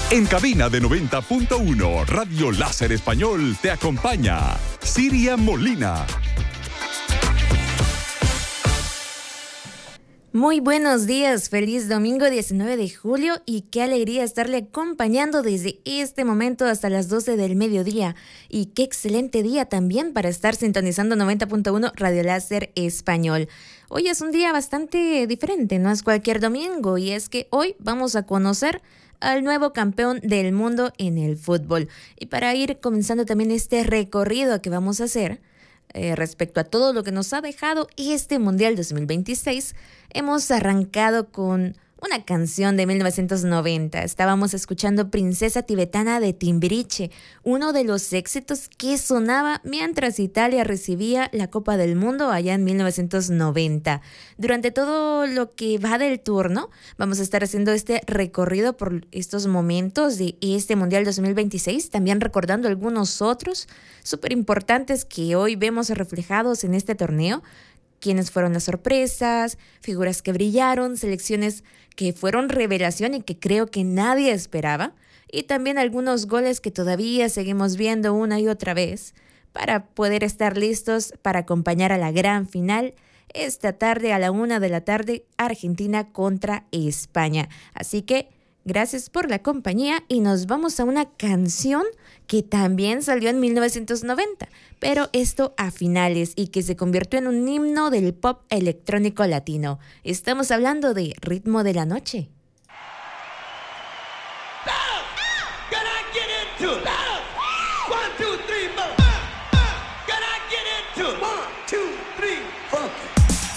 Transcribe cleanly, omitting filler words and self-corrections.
En cabina de 90.1, Radio Láser Español te acompaña Siria Molina. Muy buenos días, feliz domingo 19 de julio y qué alegría estarle acompañando desde este momento hasta las 12 del mediodía. Y qué excelente día también para estar sintonizando 90.1 Radio Láser Español. Hoy es un día bastante diferente, no es cualquier domingo, y es que hoy vamos a conocer al nuevo campeón del mundo en el fútbol. Y para ir comenzando también este recorrido que vamos a hacer, respecto a todo lo que nos ha dejado este Mundial 2026, hemos arrancado con una canción de 1990. Estábamos escuchando Princesa Tibetana de Timbiriche, uno de los éxitos que sonaba mientras Italia recibía la Copa del Mundo allá en 1990. Durante todo lo que va del turno, vamos a estar haciendo este recorrido por estos momentos de este Mundial 2026, también recordando algunos otros súper importantes que hoy vemos reflejados en este torneo. Quiénes fueron las sorpresas, figuras que brillaron, selecciones que fueron revelación y que creo que nadie esperaba, y también algunos goles que todavía seguimos viendo una y otra vez para poder estar listos para acompañar a la gran final esta tarde a la 1 de la tarde, Argentina contra España. Así que gracias por la compañía y nos vamos a una canción que también salió en 1990, pero esto a finales y que se convirtió en un himno del pop electrónico latino. Estamos hablando de Ritmo de la Noche.